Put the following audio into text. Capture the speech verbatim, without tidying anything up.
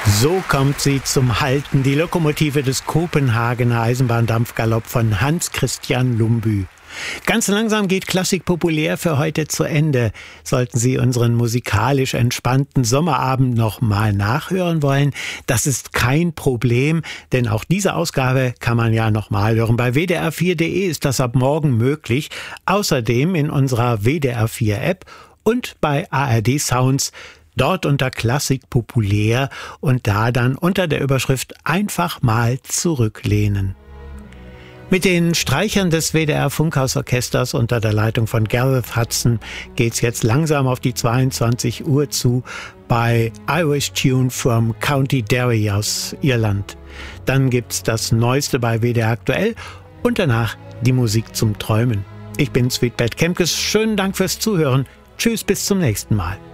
So kommt sie zum Halten, die Lokomotive des Kopenhagener Eisenbahndampfgalopp von Hans Christian Lumbye. Ganz langsam geht Klassik populär für heute zu Ende. Sollten Sie unseren musikalisch entspannten Sommerabend noch mal nachhören wollen, das ist kein Problem, denn auch diese Ausgabe kann man ja noch mal hören. Bei w d r vier punkt d e ist das ab morgen möglich. Außerdem in unserer W D R vier App und bei A R D Sounds. Dort unter Klassik populär und da dann unter der Überschrift einfach mal zurücklehnen. Mit den Streichern des W D R Funkhausorchesters unter der Leitung von Gareth Hudson geht's jetzt langsam auf die zweiundzwanzig Uhr zu bei Irish Tune from County Derry aus Irland. Dann gibt's das Neueste bei W D R Aktuell und danach die Musik zum Träumen. Ich bin Sweetbet Kemkes. Schönen Dank fürs Zuhören. Tschüss, bis zum nächsten Mal.